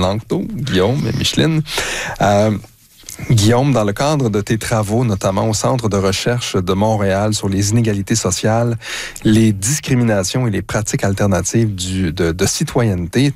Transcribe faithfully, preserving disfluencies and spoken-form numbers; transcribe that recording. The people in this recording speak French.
Lanctot, Guillaume et Micheline. Euh, Guillaume, dans le cadre de tes travaux, notamment au Centre de recherche de Montréal sur les inégalités sociales, les discriminations et les pratiques alternatives du, de, de citoyenneté,